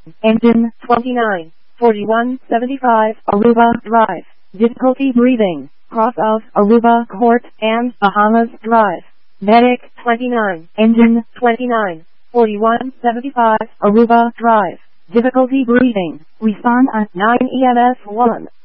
Engine 29, 4175 Aruba Drive. Difficulty breathing. Cross of Aruba Court and Bahamas Drive. Medic 29, Engine 29, 4175 Aruba Drive. Difficulty breathing. Respond at 9 EMS 1.